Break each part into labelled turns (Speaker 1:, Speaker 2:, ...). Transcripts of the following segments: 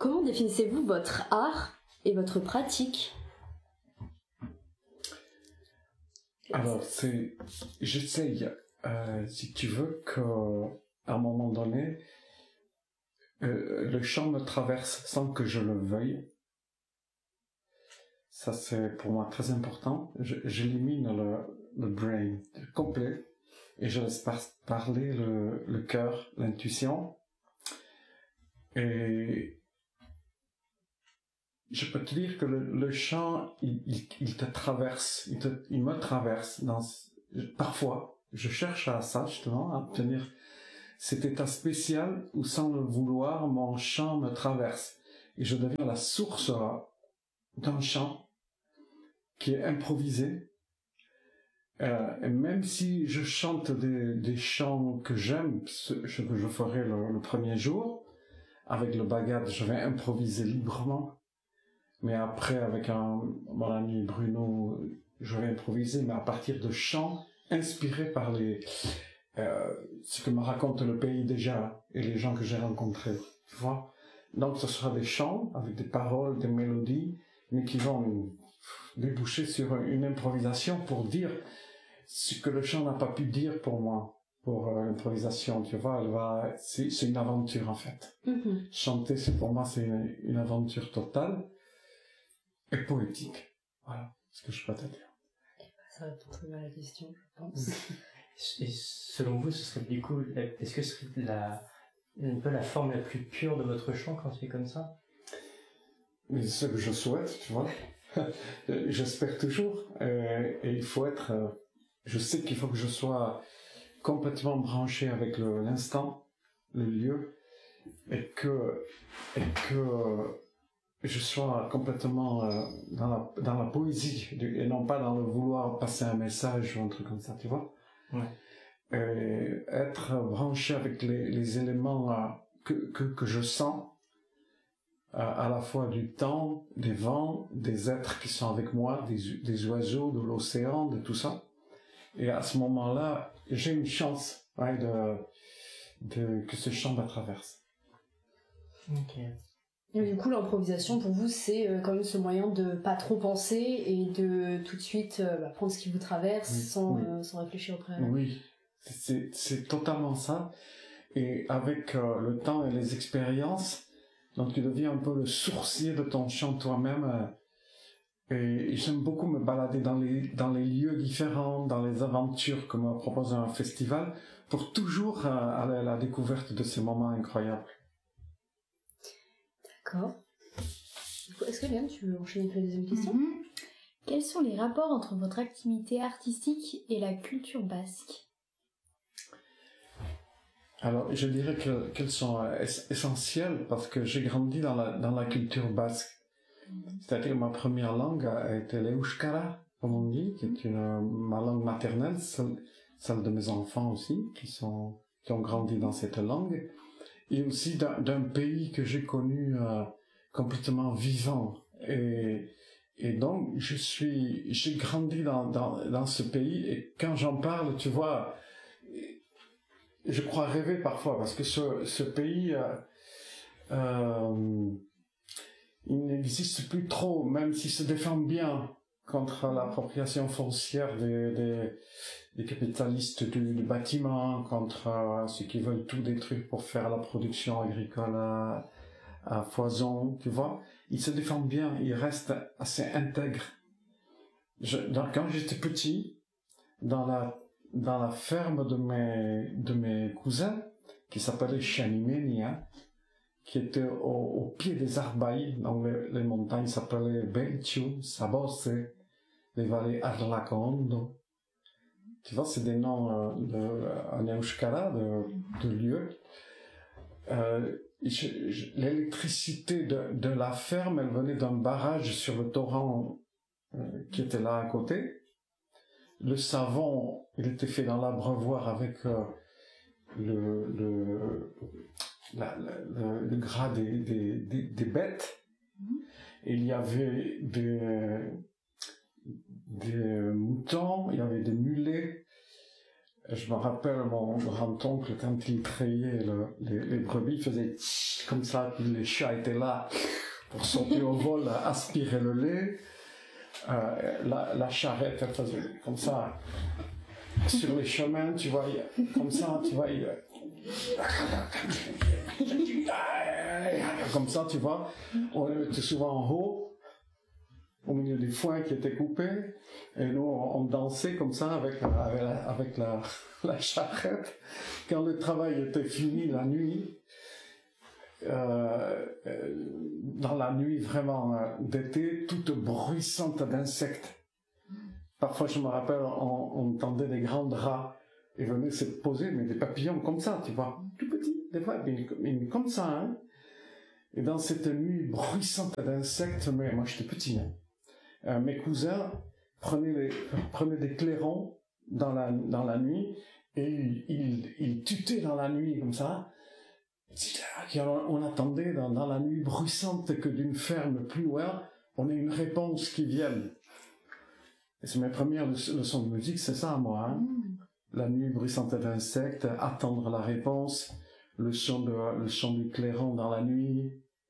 Speaker 1: comment définissez-vous votre art et votre pratique?
Speaker 2: Alors, j'essaye, si tu veux, qu'à un moment donné, le chant me traverse sans que je le veuille. Ça, c'est pour moi très important. J'élimine le brain complet et je laisse parler le cœur, l'intuition. Et je peux te dire que le chant, il te traverse, il me traverse. Parfois, je cherche à ça, justement, à obtenir cet état spécial où, sans le vouloir, mon chant me traverse. Et je deviens la source d'un chant qui est improvisé. Et même si je chante des chants que j'aime, ce que je ferai le premier jour, avec le bagad, je vais improviser librement. Mais après, avec mon ami Bruno, je vais improviser, mais à partir de chants inspirés par ce que me raconte le pays déjà et les gens que j'ai rencontrés. Tu vois? Donc, ce sera des chants avec des paroles, des mélodies, mais qui vont déboucher sur une improvisation pour dire ce que le chant n'a pas pu dire pour moi, pour l'improvisation, tu vois, c'est une aventure en fait.
Speaker 1: Mm-hmm.
Speaker 2: Chanter, pour moi, c'est une aventure totale et poétique. Voilà ce que je peux te dire.
Speaker 1: Ça répond très bien à la question, je pense.
Speaker 3: Et selon vous, ce serait du coup, est-ce que ce serait un peu la forme la plus pure de votre chant quand c'est comme ça?
Speaker 2: Mais c'est ce que je souhaite, tu vois. J'espère toujours. Et il faut être... je sais qu'il faut que je sois complètement branché avec l'instant, le lieu, et que je sois complètement dans la poésie, et non pas dans le vouloir passer un message ou un truc comme ça, tu vois.
Speaker 3: Ouais.
Speaker 2: Et être branché avec les éléments que je sens, à la fois du temps, des vents, des êtres qui sont avec moi, des oiseaux, de l'océan, de tout ça. Et à ce moment-là, j'ai une chance que ce chant me traverse.
Speaker 3: Ok.
Speaker 1: Et du coup, l'improvisation, pour vous, c'est quand même ce moyen de pas trop penser et de tout de suite prendre ce qui vous traverse sans réfléchir au préalable.
Speaker 2: Oui, c'est totalement ça. Et avec le temps et les expériences, donc tu deviens un peu le sourcier de ton chant toi-même. Et j'aime beaucoup me balader dans les lieux différents, dans les aventures que me propose un festival, pour toujours aller à la découverte de ces moments incroyables.
Speaker 1: D'accord. Est-ce que Léane, tu veux enchaîner avec la deuxième question?
Speaker 4: Quels sont les rapports entre votre activité artistique et la culture basque?
Speaker 2: Alors, je dirais qu'elles sont essentielles parce que j'ai grandi dans la culture basque. C'est-à-dire ma première langue a été l'euskara, comme on dit, qui est ma langue maternelle, celle de mes enfants aussi, qui ont grandi dans cette langue, et aussi d'un pays que j'ai connu complètement vivant. Et donc, j'ai grandi dans ce pays, et quand j'en parle, tu vois, je crois rêver parfois, parce que ce pays, il n'existe plus trop, même s'il se défend bien contre l'appropriation foncière des capitalistes du bâtiment, contre ceux qui veulent tout détruire pour faire la production agricole à foison, tu vois. Il se défend bien, il reste assez intègre. Quand j'étais petit, dans la ferme de mes cousins, qui s'appelait Chanimenia, qui était au pied des Arbaï, donc les montagnes s'appelaient Belciu, Sabosse, les vallées Arlacondo. Tu vois, c'est des noms en euskara de lieux. L'électricité de la ferme, elle venait d'un barrage sur le torrent qui était là à côté. Le savon, il était fait dans l'abreuvoir avec le gras des bêtes. Il y avait des moutons, il y avait des mulets, Je me rappelle mon grand-oncle, quand il trayait les brebis, il faisait comme ça, puis les chats étaient là pour sauter au vol, aspirer le lait. La charrette, elle faisait comme ça. Sur les chemins, tu vois, comme ça, tu vois, comme ça, tu vois, on était souvent en haut, au milieu du foin qui était coupé, et nous, on dansait comme ça avec la charrette. Quand le travail était fini la nuit, dans la nuit vraiment d'été, toute bruissante d'insectes. Parfois, je me rappelle, on tendait des grands draps et venaient se poser, mais des papillons comme ça, tu vois, tout petits, des fois, mais comme ça, hein. Et dans cette nuit bruissante d'insectes, mais moi j'étais petit, hein, mes cousins prenaient des clairons dans la nuit et ils tutaient dans la nuit comme ça. On attendait dans la nuit bruissante que d'une ferme plus loin, on ait une réponse qui vienne. Et c'est mes premières leçons de musique, c'est ça, moi. Hein? La nuit bruissante d'insectes, attendre la réponse, le son du clairon dans la nuit.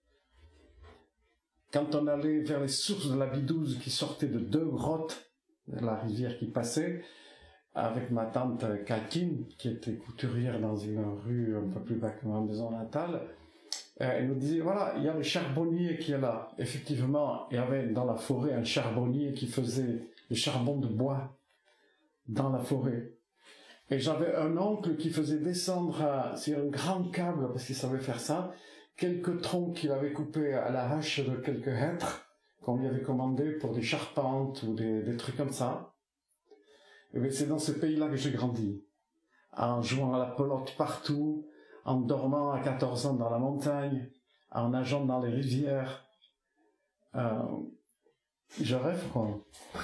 Speaker 2: Quand on allait vers les sources de la Bidouze qui sortaient de 2 grottes, la rivière qui passait, avec ma tante Kalkin, qui était couturière dans une rue un peu plus bas que ma maison natale, elle nous disait, voilà, il y a le charbonnier qui est là. Effectivement, il y avait dans la forêt un charbonnier qui faisait le charbon de bois dans la forêt. Et j'avais un oncle qui faisait descendre sur un grand câble, parce qu'il savait faire ça, quelques troncs qu'il avait coupés à la hache de quelques hêtres, qu'on lui avait commandé pour des charpentes ou des trucs comme ça. Et bien, c'est dans ce pays-là que j'ai grandi, en jouant à la pelote partout, en dormant à 14 ans dans la montagne, en nageant dans les rivières. Je rêve, quoi.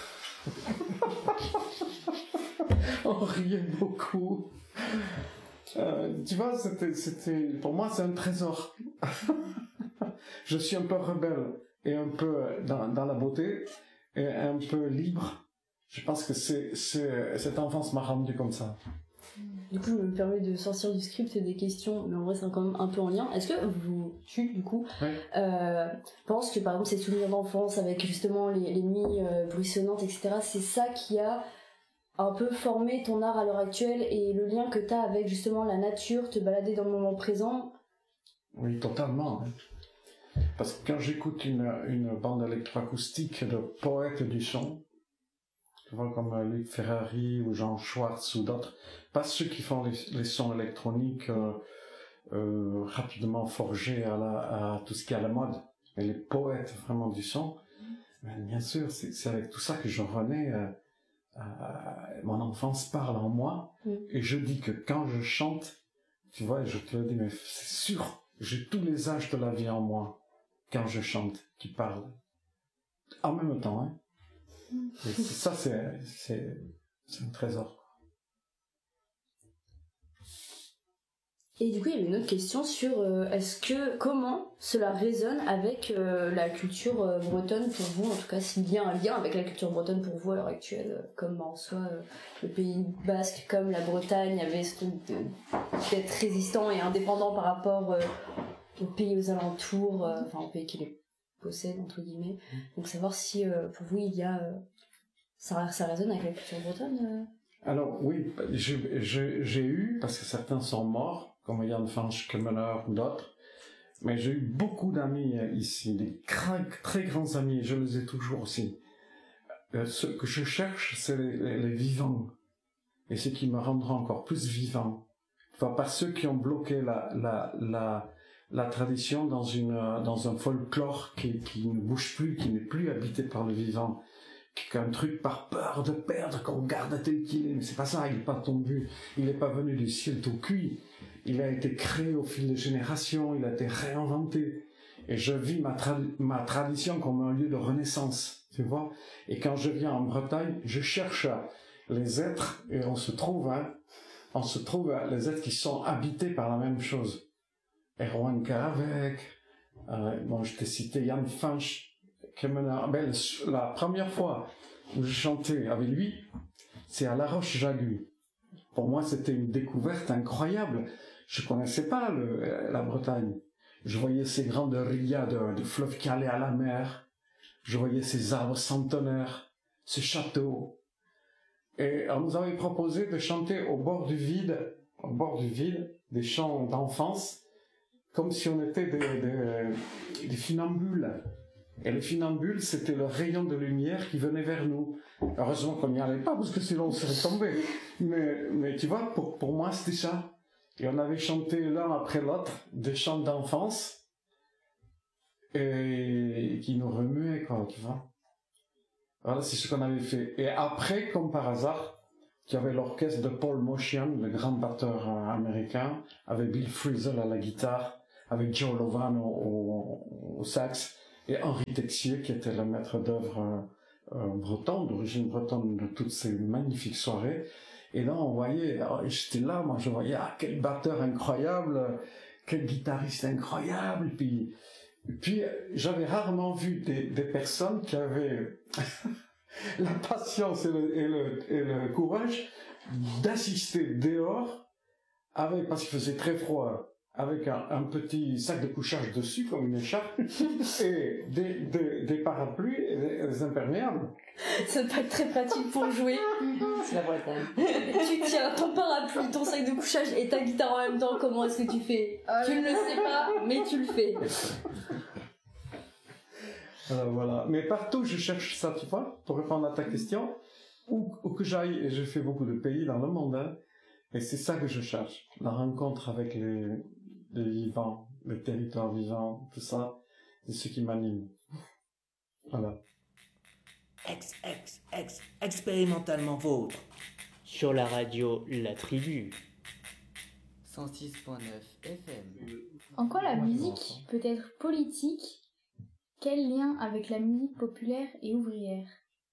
Speaker 2: On riait beaucoup. Tu vois, pour moi, c'est un trésor. Je suis un peu rebelle et un peu dans la beauté et un peu libre. Je pense que cette enfance m'a rendu comme ça.
Speaker 1: Du coup, je me permets de sortir du script des questions, mais en vrai, c'est quand même un peu en lien. Est-ce que tu, du coup, penses que, par exemple, ces souvenirs d'enfance avec justement les nuits bruissonnantes, etc., c'est ça qui a un peu formé ton art à l'heure actuelle et le lien que tu as avec justement la nature, te balader dans le moment présent?
Speaker 2: Oui, totalement. Parce que quand j'écoute une bande électroacoustique de poètes du son, tu vois, comme Luc Ferrari ou Jean Schwartz ou d'autres, pas ceux qui font les sons électroniques rapidement forgés à tout ce qui est à la mode, mais les poètes vraiment du son, bien sûr, c'est avec tout ça que je renais. Mon enfance parle en moi, et je dis que quand je chante, tu vois, je te le dis, mais c'est sûr, j'ai tous les âges de la vie en moi quand je chante, qui parlent en même temps, hein. Et ça, c'est un trésor.
Speaker 1: Et du coup, il y avait une autre question sur comment cela résonne avec la culture bretonne pour vous, en tout cas s'il y a un lien avec la culture bretonne pour vous à l'heure actuelle, comme en soi le Pays Basque, comme la Bretagne avait ce truc d'être résistant et indépendant par rapport aux pays aux alentours, enfin aux pays qui les possèdent entre guillemets. Donc savoir si pour vous il y a ça résonne avec la culture bretonne.
Speaker 2: Alors oui, j'ai eu, parce que certains sont morts, comme Yann Fanch, Kemener ou d'autres, mais j'ai eu beaucoup d'amis ici, des très grands amis, je les ai toujours aussi. Ce que je cherche, c'est les vivants, et ce qui me rendra encore plus vivant. Enfin, par ceux qui ont bloqué la tradition dans un folklore qui ne bouge plus, qui n'est plus habité par le vivant, qu'un truc par peur de perdre, qu'on garde tel qu'il est. Mais c'est pas ça, il n'est pas tombé, il n'est pas venu du ciel tout cuit. Il a été créé au fil des générations, il a été réinventé. Et je vis ma tradition comme un lieu de renaissance, tu vois. Et quand je viens en Bretagne, je cherche les êtres, et on se trouve les êtres qui sont habités par la même chose. Erwan Karavec, je t'ai cité Yann Fanch, la première fois où j'ai chanté avec lui, c'est à La Roche-Jagu. pour moi, c'était une découverte incroyable. Je connaissais pas la Bretagne. Je voyais ces grandes riades de fleuves qui allaient à la mer. Je voyais ces arbres centenaires, ces châteaux. Et on nous avait proposé de chanter au bord du vide, des chants d'enfance, comme si on était des funambules. Et le funambule, c'était le rayon de lumière qui venait vers nous. Heureusement qu'on n'y allait pas, parce que sinon on serait tombé. Mais tu vois, pour moi, c'était ça. Et on avait chanté l'un après l'autre des chants d'enfance, et qui nous remuaient, quoi, tu vois. Voilà, c'est ce qu'on avait fait. Et après, comme par hasard, il y avait l'orchestre de Paul Motian, le grand batteur américain, avec Bill Frisell à la guitare, avec Joe Lovano au sax, et Henri Texier, qui était le maître d'œuvre breton, d'origine bretonne, de toutes ces magnifiques soirées. Et là, on voyait, j'étais là, moi, je voyais, quel batteur incroyable, quel guitariste incroyable. Puis j'avais rarement vu des personnes qui avaient la patience et le courage d'assister dehors, parce qu'il faisait très froid, avec un petit sac de couchage dessus, comme une écharpe, et des parapluies et des imperméables.
Speaker 1: Ça peut être très pratique pour jouer.
Speaker 3: C'est la Bretagne.
Speaker 1: Tu tiens ton parapluie, ton sac de couchage et ta guitare en même temps, comment est-ce que tu fais? Tu ne le sais pas, mais tu le fais.
Speaker 2: Voilà. Mais partout, je cherche ça, tu vois, pour répondre à ta question, où que j'aille, et je fais beaucoup de pays dans le monde, hein, et c'est ça que je cherche, la rencontre avec les vivants, les territoires vivants, tout ça, c'est ce qui m'anime. Voilà.
Speaker 5: Expérimentalement vôtre.
Speaker 3: Sur la radio La Tribu.
Speaker 6: 106.9 FM.
Speaker 4: En quoi la musique peut être politique? Quel lien avec la musique populaire et ouvrière?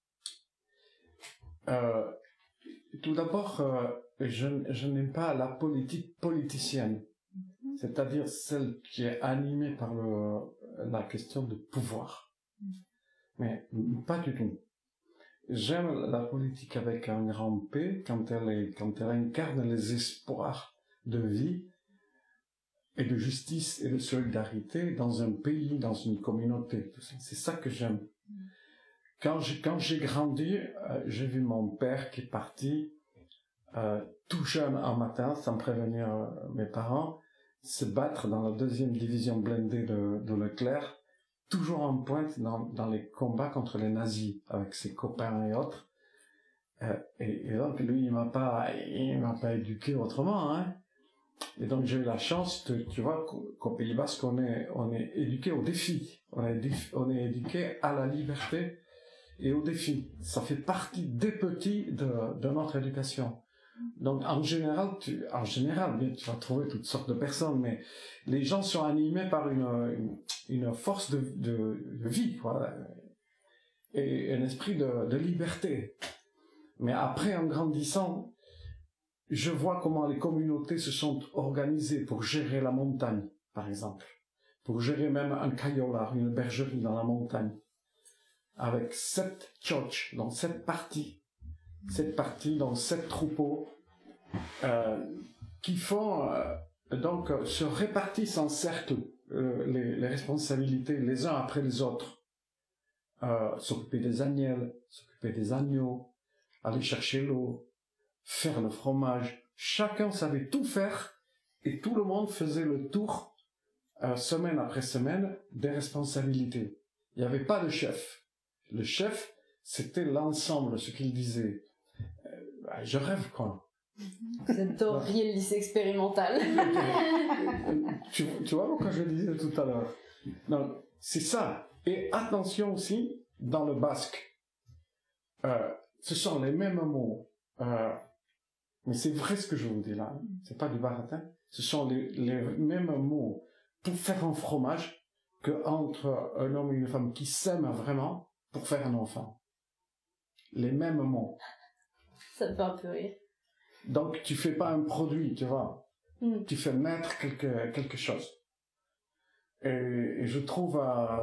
Speaker 2: Tout d'abord, je n'aime pas la politique politicienne, c'est-à-dire celle qui est animée par la question de pouvoir. Mais pas du tout. J'aime la politique avec un grand P quand elle incarne les espoirs de vie et de justice et de solidarité dans un pays, dans une communauté. C'est ça que j'aime. Quand j'ai grandi, j'ai vu mon père qui est parti tout jeune un matin, sans prévenir mes parents, se battre dans la 2e division blindée de Leclerc, toujours en pointe dans les combats contre les nazis, avec ses copains et autres. Et donc, lui, il m'a pas éduqué autrement, hein. Et donc, j'ai eu la chance, tu vois, qu'au Pays Basque, on est éduqué au défi. On est éduqué à la liberté et au défi. Ça fait partie des petits de notre éducation. Donc, en général, bien, tu vas trouver toutes sortes de personnes, mais les gens sont animés par une force de vie, quoi, et un esprit de liberté. Mais après, en grandissant, je vois comment les communautés se sont organisées pour gérer la montagne, par exemple, pour gérer même un cayolar, une bergerie dans la montagne, avec 7 tchotches dans 7 parties, dans 7 troupeaux, qui font donc se répartissent en cercle les responsabilités les uns après les autres, s'occuper des agnelles, s'occuper des agneaux, aller chercher l'eau, faire le fromage. Chacun savait tout faire et tout le monde faisait le tour semaine après semaine des responsabilités. Il n'y avait pas de chef. Le chef, c'était l'ensemble, ce qu'il disait. Je rêve, quoi.
Speaker 1: Vous adoriez le lycée expérimental.
Speaker 2: tu vois quand je disais tout à l'heure. Non, c'est ça. Et attention aussi, dans le basque, ce sont les mêmes mots. Mais c'est vrai ce que je vous dis là. C'est pas du baratin. Ce sont les mêmes mots pour faire un fromage que entre un homme et une femme qui s'aiment vraiment pour faire un enfant. Les mêmes mots.
Speaker 1: Ça me fait un peu rire.
Speaker 2: Donc, tu fais pas un produit, tu vois. Tu fais naître quelque chose. Et je trouve,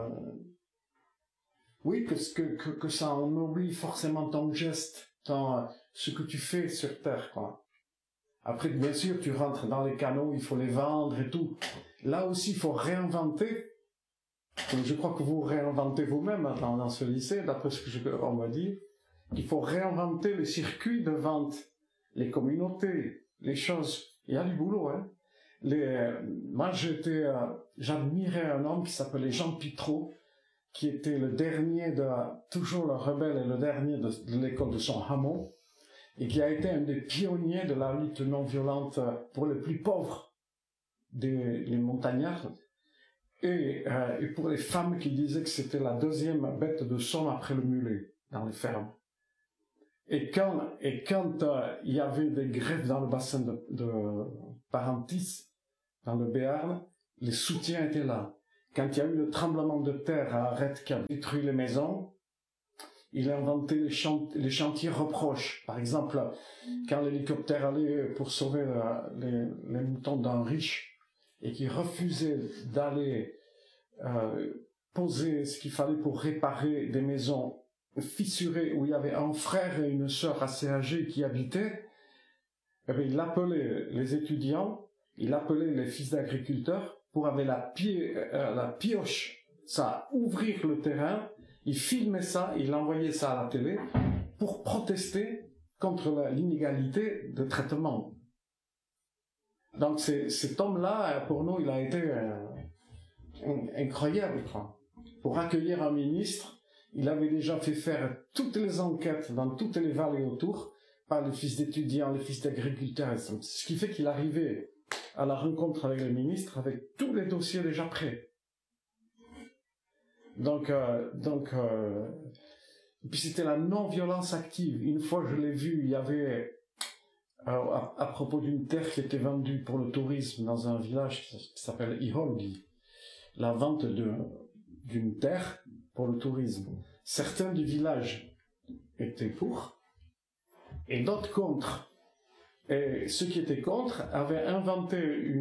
Speaker 2: oui, que ça ennoblit forcément ton geste, ce que tu fais sur Terre, quoi. Après, bien sûr, tu rentres dans les canaux, il faut les vendre et tout. Là aussi, il faut réinventer. Je crois que vous réinventez vous-même dans ce lycée, d'après ce qu'on m'a dit. Il faut réinventer les circuits de vente, les communautés, les choses. Il y a du boulot, hein. Moi, j'admirais un homme qui s'appelait Jean Pitreau, qui était le dernier toujours le rebelle et le dernier de l'école de son hameau, et qui a été un des pionniers de la lutte non violente pour les plus pauvres les montagnards, et pour les femmes qui disaient que c'était la deuxième bête de somme après le mulet dans les fermes. Et quand il y avait des grèves dans le bassin de Parentis, dans le Béarn, les soutiens étaient là. Quand il y a eu le tremblement de terre à Arrête qui a détruit les maisons, il a inventé les chantiers reproches. Par exemple, quand l'hélicoptère allait pour sauver les moutons d'un riche et qui refusait d'aller poser ce qu'il fallait pour réparer des maisons fissurées où il y avait un frère et une sœur assez âgés qui habitaient, eh bien, il appelait les étudiants, il appelait les fils d'agriculteurs pour avec la pioche, ça, ouvrir le terrain. Il filmait ça, il envoyait ça à la télé pour protester contre l'inégalité de traitement. Donc cet homme-là, pour nous, il a été incroyable, quoi. Pour accueillir un ministre, il avait déjà fait faire toutes les enquêtes dans toutes les vallées autour par les fils d'étudiants, les fils d'agriculteurs, ce qui fait qu'il arrivait à la rencontre avec le ministre avec tous les dossiers déjà prêts. Donc, puis c'était la non-violence active. Une fois, je l'ai vu, il y avait, à propos d'une terre qui était vendue pour le tourisme dans un village qui s'appelle Iholgi, la vente d'une terre pour le tourisme. Certains du village étaient pour, et d'autres contre. Et ceux qui étaient contre avaient inventé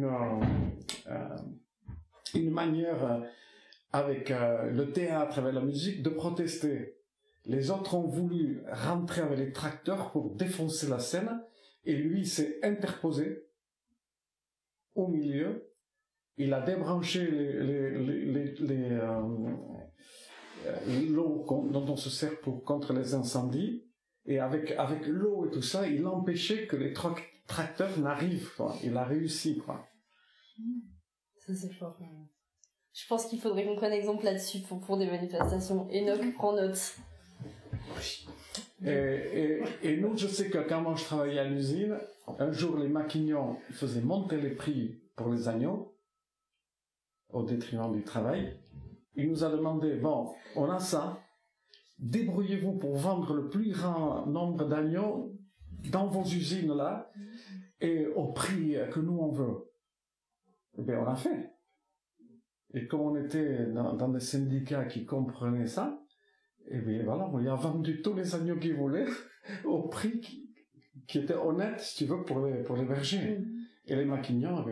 Speaker 2: une manière avec le théâtre, avec la musique, de protester. Les autres ont voulu rentrer avec les tracteurs pour défoncer la scène, et lui s'est interposé au milieu. Il a débranché l'eau dont on se sert contre les incendies, et avec l'eau et tout ça, il empêchait que les tracteurs n'arrivent, quoi. Il a réussi, quoi.
Speaker 1: Ça, c'est fort. Je pense qu'il faudrait qu'on prenne exemple là-dessus pour des manifestations. Enoch, prends note.
Speaker 2: Et nous, je sais que quand moi je travaillais à l'usine, un jour les maquignons faisaient monter les prix pour les agneaux, au détriment du travail. Il nous a demandé, bon, on a ça, débrouillez-vous pour vendre le plus grand nombre d'agneaux dans vos usines là, et au prix que nous on veut. Eh bien, on l'a fait. Et comme on était dans des syndicats qui comprenaient ça, eh bien voilà, on lui a vendu tous les agneaux qu'il voulait au prix qui était honnête, si tu veux, pour les bergers. Et les maquignons,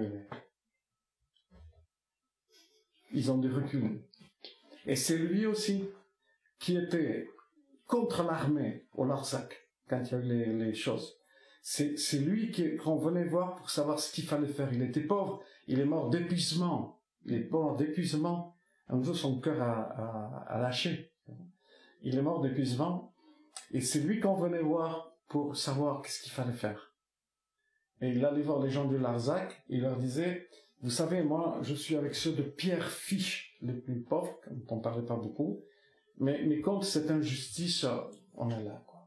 Speaker 2: ils ont dû reculer. Et c'est lui aussi qui était contre l'armée au Larzac, quand il y a eu les choses. C'est lui qu'on venait voir pour savoir ce qu'il fallait faire. Il était pauvre, il est mort d'épuisement. Il est mort d'épuisement. Un jour, son cœur a lâché. Il est mort d'épuisement. Et c'est lui qu'on venait voir pour savoir qu'est-ce qu'il fallait faire. Et il allait voir les gens du Larzac, il leur disait, vous savez, moi, je suis avec ceux de Pierre Fiche, les plus pauvres, dont on ne parlait pas beaucoup, mais contre cette injustice, on est là, quoi.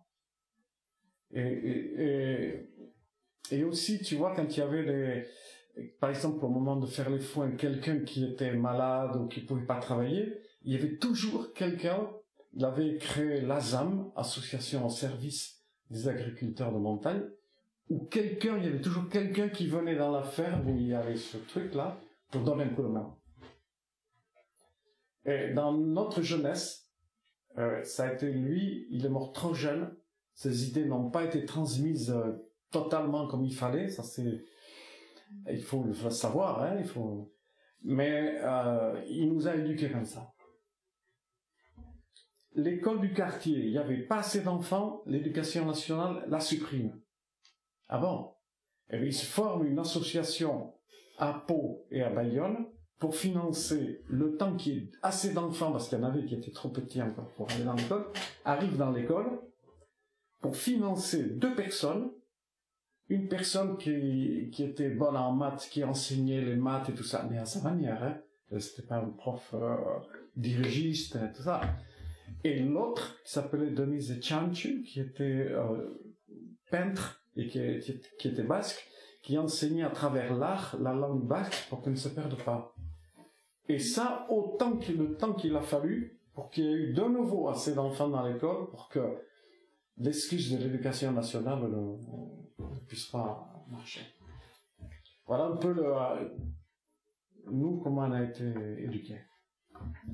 Speaker 2: Et aussi, tu vois, quand il y avait par exemple, au moment de faire les foins, quelqu'un qui était malade ou qui ne pouvait pas travailler, il y avait toujours quelqu'un, il avait créé l'ASAM, Association au service des agriculteurs de montagne, où il y avait toujours quelqu'un qui venait dans la ferme où il y avait ce truc-là, pour donner un coup de main. Et dans notre jeunesse, ça a été lui, il est mort trop jeune, ses idées n'ont pas été transmises totalement comme il fallait, ça c'est... Il faut le savoir, hein, mais il nous a éduqués comme ça. L'école du quartier, il n'y avait pas assez d'enfants, l'éducation nationale la supprime. Ah bon? Et ils se forment une association à Pau et à Bayonne pour financer le temps qu'il y ait assez d'enfants, parce qu'il y en avait qui étaient trop petits encore pour aller dans l'école, arrivent dans l'école pour financer 2 personnes. Une personne qui était bonne en maths, qui enseignait les maths et tout ça, mais à sa manière, hein. C'était pas un prof dirigiste et tout ça. Et l'autre, qui s'appelait Denise Echanchu, qui était peintre et qui était basque, qui enseignait à travers l'art la langue basque pour qu'elle ne se perde pas. Et ça, le temps qu'il a fallu pour qu'il y ait eu de nouveau assez d'enfants dans l'école pour que l'excuse de l'éducation nationale ne puisse pas marcher. Voilà un peu nous, comment on a été éduqués.